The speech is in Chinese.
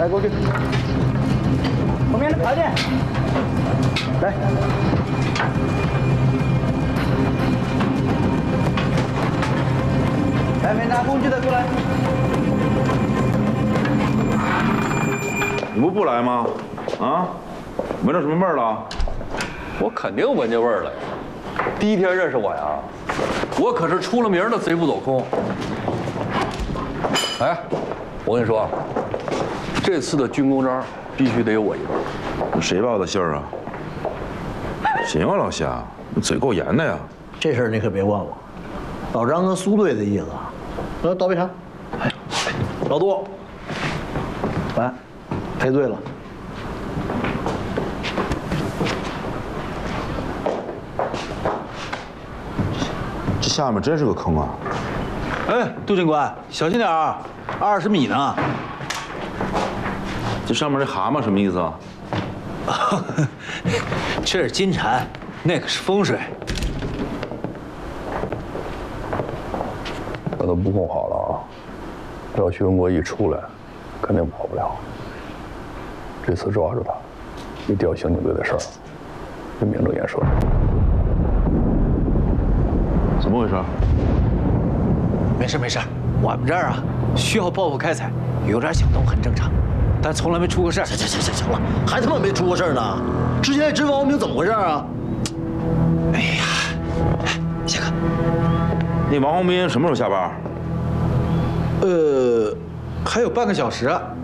来，过去。后面的排练，来。来，没拿工具的过来。 你不来吗？啊？闻着什么味儿了？ 我肯定闻见味儿了。第一天认识我呀，我可是出了名的贼不走空。哎，我跟你说，这次的军功章必须得有我一份。 谁报的信儿啊？行啊，老夏，你嘴够严的呀。 这事儿你可别忘了，老张跟苏队的意思。倒杯茶。哎，老杜，来，赔罪了。 这下面真是个坑啊！ 哎，杜警官，小心点啊，20米呢。 这上面这蛤蟆什么意思啊？ 这是金蝉，那可是风水。 我都布控好了啊，要徐文国一出来，肯定跑不了。这次抓住他，一调刑警队的事儿，就名正言顺。 怎么回事？ 没事没事，我们这儿啊需要报复开采，有点响动很正常，但从来没出过事儿。 行了，还他妈没出过事儿呢！之前那执法王明怎么回事啊？ 哎呀，谢哥， 那王洪斌什么时候下班？ 还有半个小时啊。